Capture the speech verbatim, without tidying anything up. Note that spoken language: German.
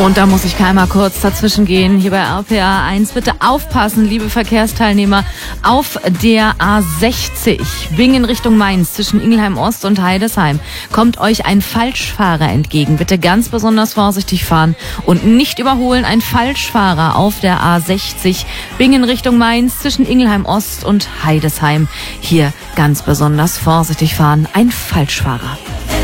Und da muss ich einmal kurz dazwischen gehen. Hier bei R P R eins. Bitte aufpassen, liebe Verkehrsteilnehmer. Auf der A sechzig, Bingen Richtung Mainz, zwischen Ingelheim Ost und Heidesheim, kommt euch ein Falschfahrer entgegen. Bitte ganz besonders vorsichtig fahren und nicht überholen. Ein Falschfahrer auf der A sechzig, Bingen Richtung Mainz, zwischen Ingelheim Ost und Heidesheim. Hier ganz besonders vorsichtig fahren. Ein Falschfahrer.